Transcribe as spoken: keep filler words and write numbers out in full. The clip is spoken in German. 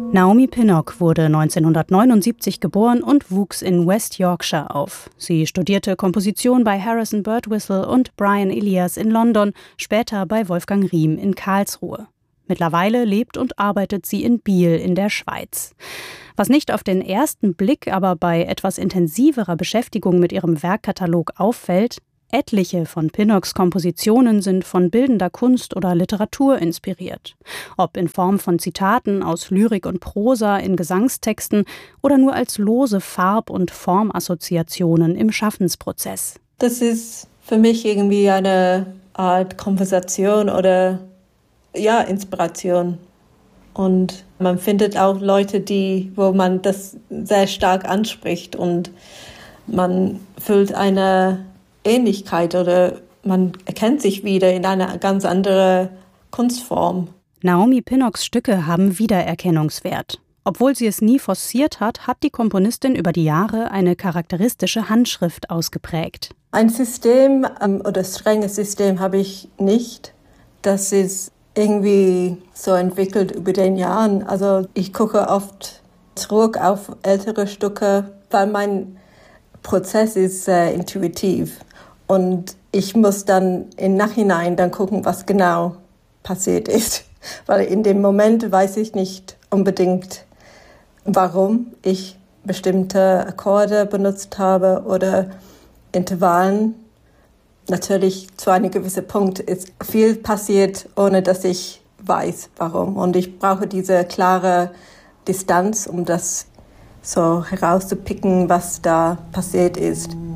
Naomi Pinnock wurde neunzehnhundertneunundsiebzig geboren und wuchs in West Yorkshire auf. Sie studierte Komposition bei Harrison Birtwistle und Brian Elias in London, später bei Wolfgang Riem in Karlsruhe. Mittlerweile lebt und arbeitet sie in Biel in der Schweiz. Was nicht auf den ersten Blick, aber bei etwas intensiverer Beschäftigung mit ihrem Werkkatalog auffällt: Etliche von Pinnocks Kompositionen sind von bildender Kunst oder Literatur inspiriert. Ob in Form von Zitaten aus Lyrik und Prosa in Gesangstexten oder nur als lose Farb- und Formassoziationen im Schaffensprozess. Das ist für mich irgendwie eine Art Konversation oder ja, Inspiration. Und man findet auch Leute, die, wo man das sehr stark anspricht und man fühlt eine Ähnlichkeit oder man erkennt sich wieder in eine ganz andere Kunstform. Naomi Pinnocks Stücke haben Wiedererkennungswert. Obwohl sie es nie forciert hat, hat die Komponistin über die Jahre eine charakteristische Handschrift ausgeprägt. Ein System ähm, oder strenges System habe ich nicht. Das ist irgendwie so entwickelt über den Jahren. Also ich gucke oft zurück auf ältere Stücke, weil mein Prozess ist sehr intuitiv. Und ich muss dann im Nachhinein dann gucken, was genau passiert ist. Weil in dem Moment weiß ich nicht unbedingt, warum ich bestimmte Akkorde benutzt habe oder Intervallen. Natürlich zu einem gewissen Punkt ist viel passiert, ohne dass ich weiß, warum. Und ich brauche diese klare Distanz, um das so herauszupicken, was da passiert ist.